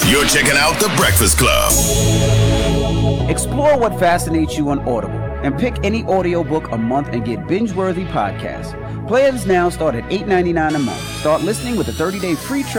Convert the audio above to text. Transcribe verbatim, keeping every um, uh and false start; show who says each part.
Speaker 1: You're checking out The Breakfast Club.
Speaker 2: Explore what fascinates you on Audible and pick any audiobook a month and get binge-worthy podcasts. Plans now start at eight ninety-nine a month. Start listening with a thirty-day free trial.